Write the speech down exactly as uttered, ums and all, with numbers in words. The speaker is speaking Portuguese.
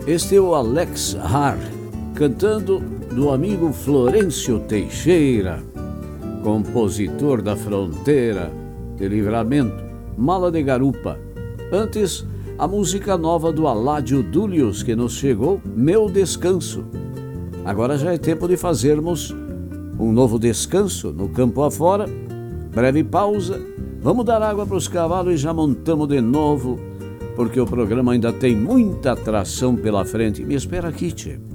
Este é o Alex Har, cantando do amigo Florencio Teixeira, compositor da fronteira de Livramento, Mala de Garupa. Antes, a música nova do Aládio Dúlios, que nos chegou, Meu Descanso. Agora já é tempo de fazermos um novo descanso no campo afora. Breve pausa, vamos dar água para os cavalos e já montamos de novo, porque o programa ainda tem muita atração pela frente. Me espera aqui, tchê.